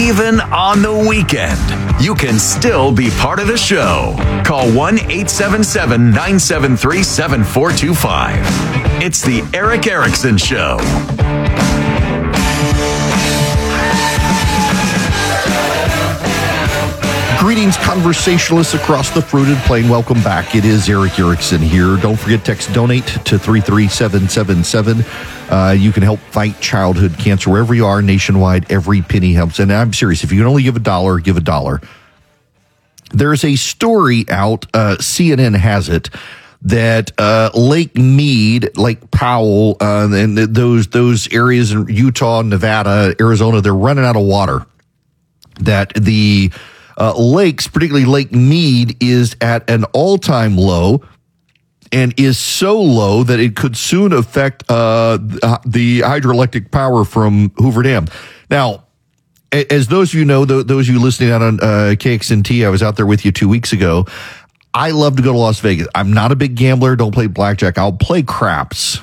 even on the weekend, you can still be part of the show. Call 1-877-973-7425. It's the Erick Erickson Show. Greetings, conversationalists across the fruited plain. Welcome back. It is Erick Erickson here. Don't forget, text donate to 33777. You can help fight childhood cancer wherever you are nationwide. Every penny helps. And I'm serious. If you can only give $1, give $1. There's a story out, CNN has it, that Lake Mead, Lake Powell, and those areas in Utah, Nevada, Arizona, they're running out of water. That the lakes, particularly Lake Mead, is at an all-time low and is so low that it could soon affect the hydroelectric power from Hoover Dam. Now, as those of you know, those of you listening out on KXNT, I was out there with you 2 weeks ago. I love to go to Las Vegas. I'm not a big gambler. Don't play blackjack. I'll play craps.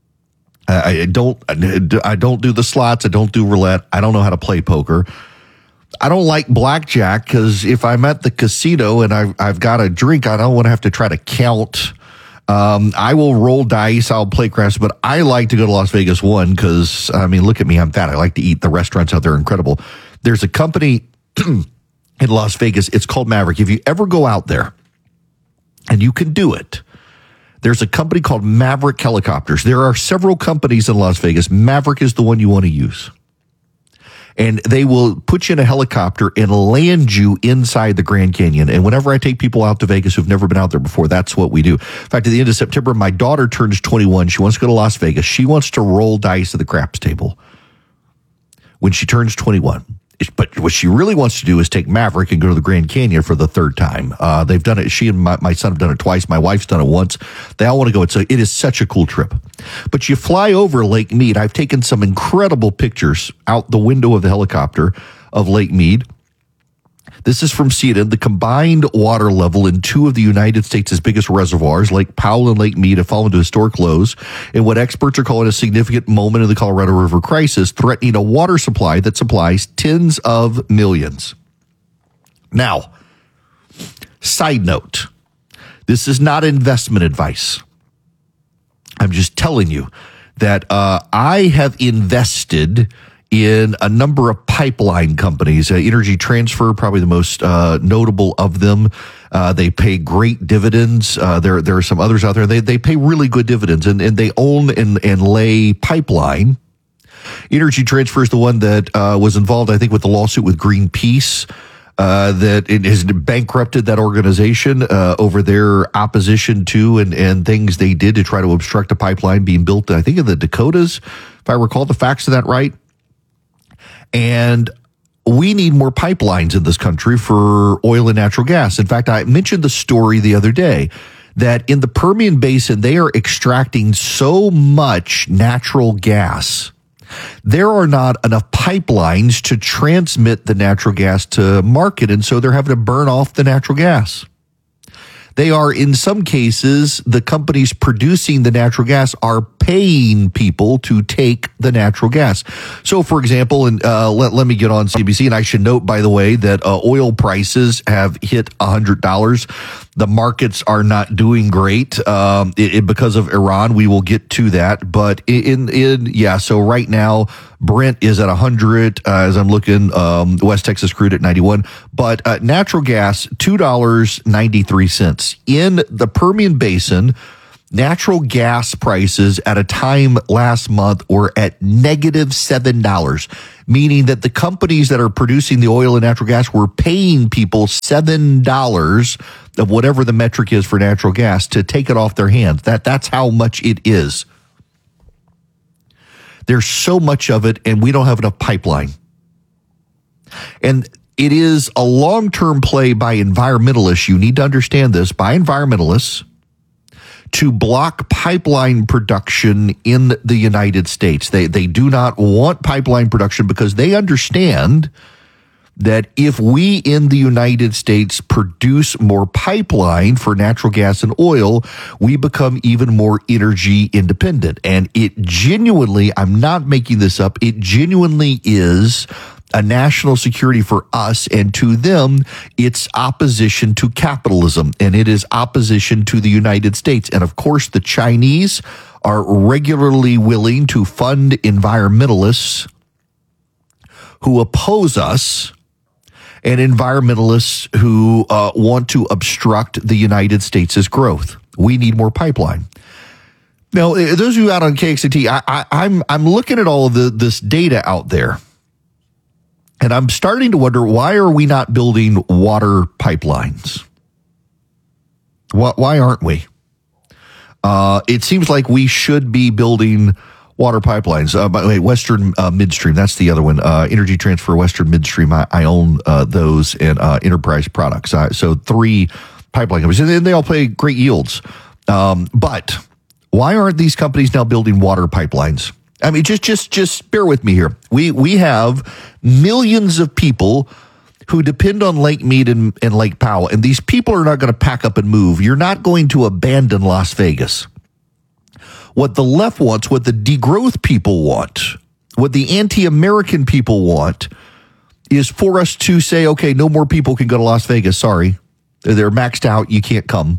I don't do the slots. I don't do roulette. I don't know how to play poker. I don't like blackjack because if I'm at the casino and I've got a drink, I don't want to have to try to count. I will roll dice. I'll play craps, but I like to go to Las Vegas because, I mean, look at me. I'm fat. I like to eat. The restaurants out there are incredible. There's a company in Las Vegas. It's called Maverick. If you ever go out there, and you can do it, there's a company called Maverick Helicopters. There are several companies in Las Vegas. Maverick is the one you want to use. And they will put you in a helicopter and land you inside the Grand Canyon. And whenever I take people out to Vegas who've never been out there before, that's what we do. In fact, at the end of September, my daughter turns 21. She wants to go to Las Vegas. She wants to roll dice at the craps table when she turns 21. But what she really wants to do is take Maverick and go to the Grand Canyon for the third time. They've done it. She and my son have done it twice. My wife's done it once. They all want to go. It is such a cool trip. But you fly over Lake Mead. I've taken some incredible pictures out the window of the helicopter of Lake Mead. This is from CNN. The combined water level in two of the United States' biggest reservoirs, Lake Powell and Lake Mead, have fallen to historic lows in what experts are calling a significant moment in the Colorado River crisis, threatening a water supply that supplies tens of millions. Now, side note, this is not investment advice. I'm just telling you that I have invested in a number of pipeline companies. Energy Transfer, probably the most notable of them. They pay great dividends. There are some others out there. They pay really good dividends, and they own and lay pipeline. Energy Transfer is the one that was involved, I think, with the lawsuit with Greenpeace, that it has bankrupted that organization over their opposition to and things they did to try to obstruct a pipeline being built, I think, in the Dakotas, if I recall the facts of that right. And we need more pipelines in this country for oil and natural gas. In fact, I mentioned the story the other day that in the Permian Basin, they are extracting so much natural gas. There are not enough pipelines to transmit the natural gas to market, and so they're having to burn off the natural gas. They are, in some cases, the companies producing the natural gas are paying people to take the natural gas. So, for example, and let me get on CBC, and I should note, by the way, that oil prices have hit $100. The markets are not doing great because of Iran. We will get to that. But so right now, Brent is at 100 as I'm looking, West Texas crude at 91. But natural gas, $2.93. In the Permian Basin, natural gas prices at a time last month were at negative $7, meaning that the companies that are producing the oil and natural gas were paying people $7 of whatever the metric is for natural gas to take it off their hands. That's how much it is. There's so much of it, and we don't have enough pipeline. And it is a long-term play by environmentalists. You need to understand this. By environmentalists to block pipeline production in the United States. They do not want pipeline production because they understand that if we in the United States produce more pipeline for natural gas and oil, we become even more energy independent. And it genuinely, I'm not making this up, it genuinely is a national security for us, and to them, it's opposition to capitalism, and it is opposition to the United States. And of course, the Chinese are regularly willing to fund environmentalists who oppose us and environmentalists who want to obstruct the United States' growth. We need more pipeline. Now, those of you out on KXNT, I'm looking at all of this data out there, and I'm starting to wonder, why are we not building water pipelines? Why aren't we? It seems like we should be building water pipelines. By the way, Western Midstream, that's the other one. Energy Transfer, Western Midstream, I own those, and Enterprise Products. So 3 pipeline companies, and they all pay great yields. But why aren't these companies now building water pipelines? I mean, just bear with me here. We have millions of people who depend on Lake Mead and Lake Powell, and these people are not going to pack up and move. You're not going to abandon Las Vegas. What the left wants, what the degrowth people want, what the anti-American people want, is for us to say, okay, no more people can go to Las Vegas. Sorry. They're maxed out. You can't come.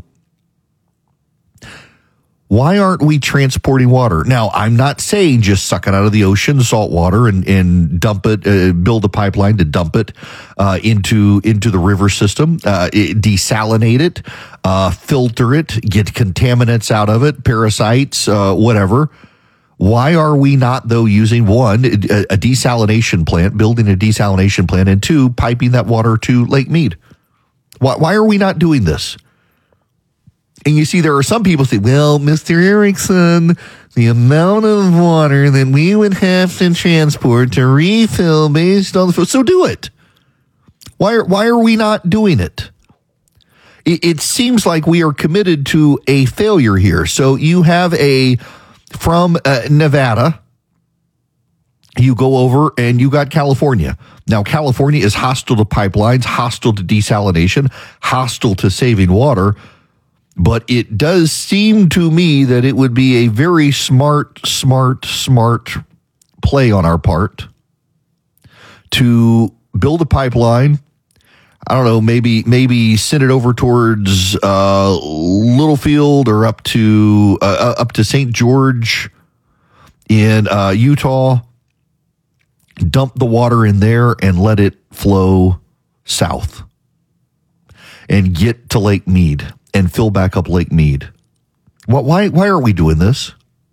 Why aren't we transporting water? Now, I'm not saying just suck it out of the ocean, salt water, and dump it, build a pipeline to dump it into the river system, desalinate it, filter it, get contaminants out of it, parasites, whatever. Why are we not, though, using, 1, a desalination plant, building a desalination plant, and 2, piping that water to Lake Mead? Why are we not doing this? And you see, there are some people say, well, Mr. Erickson, the amount of water that we would have to transport to refill based on the food. So do it. Why are we not doing it? It seems like we are committed to a failure here. So you have from Nevada, you go over and you got California. Now, California is hostile to pipelines, hostile to desalination, hostile to saving water. But it does seem to me that it would be a very smart play on our part to build a pipeline. I don't know, maybe send it over towards Littlefield or up to St. George in Utah. Dump the water in there and let it flow south and get to Lake Mead and fill back up Lake Mead. Why are we doing this?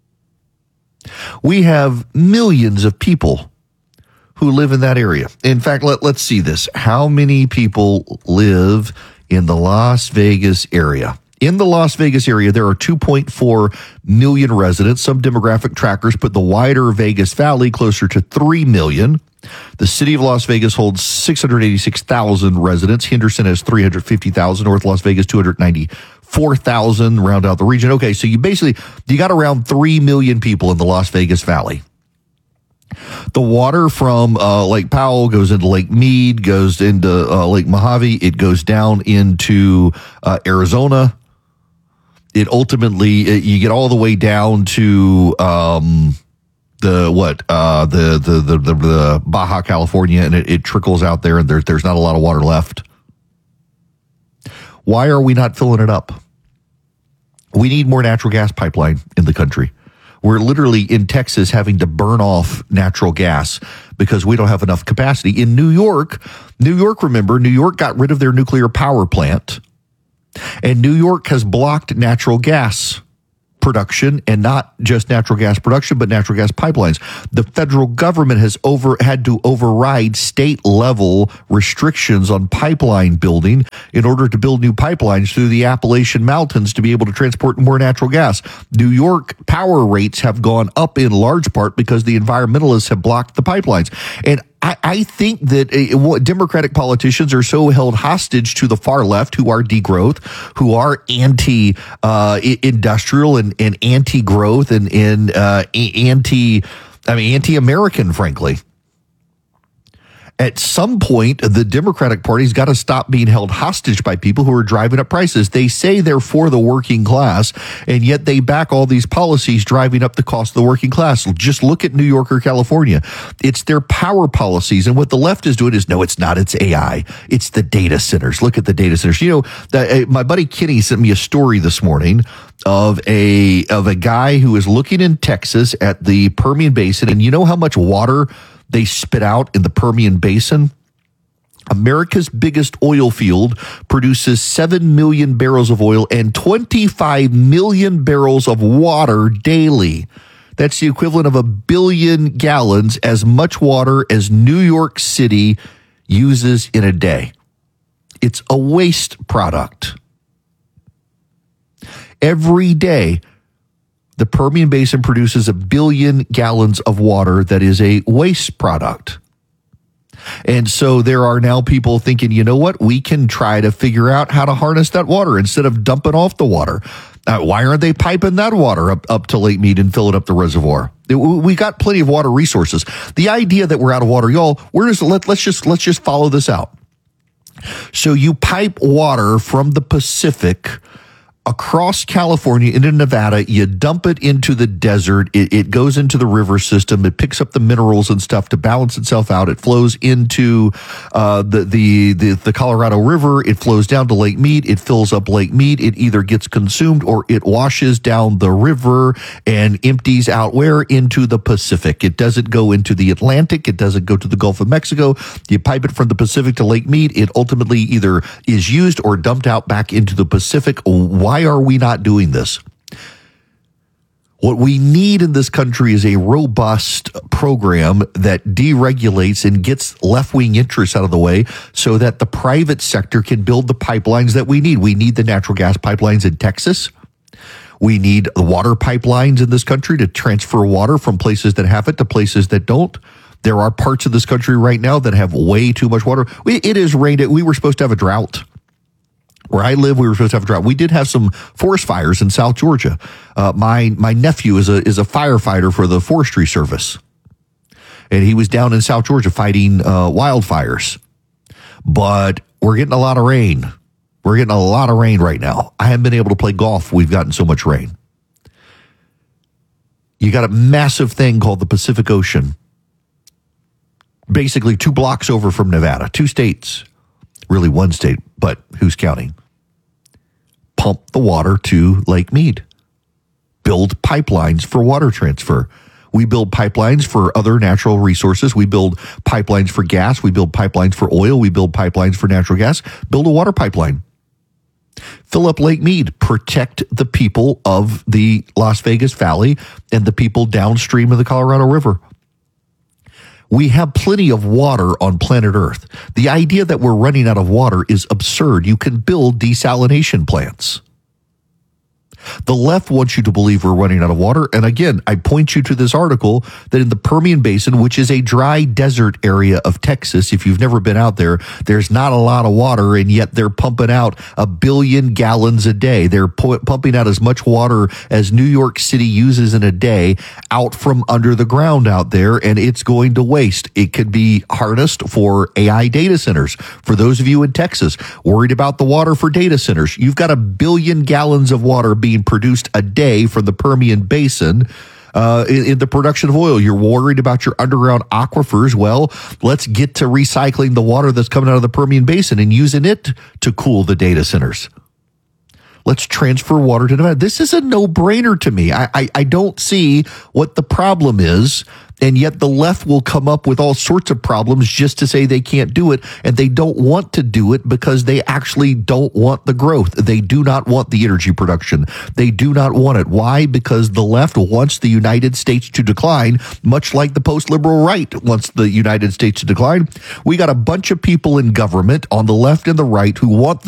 We have millions of people who live in that area. In fact, let's see this. How many people live in the Las Vegas area? In the Las Vegas area, there are 2.4 million residents. Some demographic trackers put the wider Vegas Valley closer to 3 million. The city of Las Vegas holds 686,000 residents. Henderson has 350,000. North Las Vegas, 294,000. Round out the region. Okay, so you got around 3 million people in the Las Vegas Valley. The water from Lake Powell goes into Lake Mead, goes into Lake Mojave. It goes down into Arizona. It ultimately, you get all the way down to the Baja California, and it trickles out there, and there's not a lot of water left. Why are we not filling it up? We need more natural gas pipeline in the country. We're literally in Texas having to burn off natural gas because we don't have enough capacity. In New York, remember, New York got rid of their nuclear power plant, and New York has blocked natural gas production, and not just natural gas production, but natural gas pipelines. The federal government has had to override state level restrictions on pipeline building in order to build new pipelines through the Appalachian Mountains to be able to transport more natural gas. New York power rates have gone up in large part because the environmentalists have blocked the pipelines. And I think that Democratic politicians are so held hostage to the far left, who are degrowth, who are anti-industrial and anti-growth and anti-American, frankly. At some point, the Democratic Party's got to stop being held hostage by people who are driving up prices. They say they're for the working class, and yet they back all these policies driving up the cost of the working class. Just look at New York or California. It's their power policies, and what the left is doing is, no, it's not. It's AI. It's the data centers. Look at the data centers. You know, my buddy Kenny sent me a story this morning of a guy who is looking in Texas at the Permian Basin, and you know how much water they spit out in the Permian Basin? America's biggest oil field produces 7 million barrels of oil and 25 million barrels of water daily. That's the equivalent of 1 billion gallons, as much water as New York City uses in a day. It's a waste product. Every day, the Permian Basin produces 1 billion gallons of water that is a waste product. And so there are now people thinking, you know what, we can try to figure out how to harness that water instead of dumping off the water. Why aren't they piping that water up to Lake Mead and filling up the reservoir? We got plenty of water resources. The idea that we're out of water, y'all, let's just follow this out. So you pipe water from the Pacific across California into Nevada, you dump it into the desert, it goes into the river system, it picks up the minerals and stuff to balance itself out, it flows into the Colorado River, it flows down to Lake Mead, it fills up Lake Mead, it either gets consumed or it washes down the river and empties out where? Into the Pacific. It doesn't go into the Atlantic, it doesn't go to the Gulf of Mexico. You pipe it from the Pacific to Lake Mead, it ultimately either is used or dumped out back into the Pacific. Why are we not doing this? What we need in this country is a robust program that deregulates and gets left-wing interests out of the way so that the private sector can build the pipelines that we need. We need the natural gas pipelines in Texas. We need the water pipelines in this country to transfer water from places that have it to places that don't. There are parts of this country right now that have way too much water. It has rained. We were supposed to have a drought. Where I live, we were supposed to have a drought. We did have some forest fires in South Georgia. My nephew is a firefighter for the Forestry Service, and he was down in South Georgia fighting wildfires. But we're getting a lot of rain. We're getting a lot of rain right now. I haven't been able to play golf. We've gotten so much rain. You got a massive thing called the Pacific Ocean, basically 2 blocks over from Nevada, 2 states. Really 1 state, but who's counting? Pump the water to Lake Mead. Build pipelines for water transfer. We build pipelines for other natural resources. We build pipelines for gas. We build pipelines for oil. We build pipelines for natural gas. Build a water pipeline. Fill up Lake Mead. Protect the people of the Las Vegas Valley and the people downstream of the Colorado River. We have plenty of water on planet Earth. The idea that we're running out of water is absurd. You can build desalination plants. The left wants you to believe we're running out of water. And again, I point you to this article that in the Permian Basin, which is a dry desert area of Texas, if you've never been out there, there's not a lot of water, and yet they're pumping out 1 billion gallons a day. They're pumping out as much water as New York City uses in a day out from under the ground out there, and it's going to waste. It could be harnessed for AI data centers. For those of you in Texas worried about the water for data centers, you've got 1 billion gallons of water being produced a day from the Permian Basin in the production of oil. You're worried about your underground aquifers. Well, let's get to recycling the water that's coming out of the Permian Basin and using it to cool the data centers. Let's transfer water to Nevada. This is a no-brainer to me. I don't see what the problem is, and yet the left will come up with all sorts of problems just to say they can't do it, and they don't want to do it because they actually don't want the growth. They do not want the energy production. They do not want it. Why? Because the left wants the United States to decline, much like the post-liberal right wants the United States to decline. We got a bunch of people in government on the left and the right who want